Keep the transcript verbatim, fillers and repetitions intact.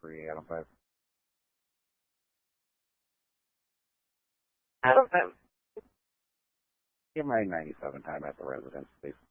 three out of five. Out of five. Give my ninety-seven time at the residence, please.